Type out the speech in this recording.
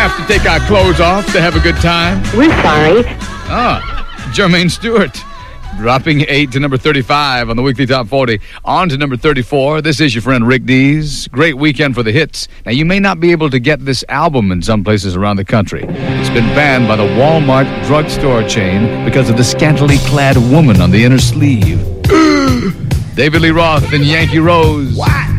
have to take our clothes off to have a good time? We're sorry. Jermaine Stewart. Dropping 8 to number 35 on the weekly top 40. On to number 34. This is your friend Rick Dees. Great weekend for the hits. Now, you may not be able to get this album in some places around the country. It's been banned by the Walmart drugstore chain because of the scantily clad woman on the inner sleeve. David Lee Roth and Yankee Rose. Why?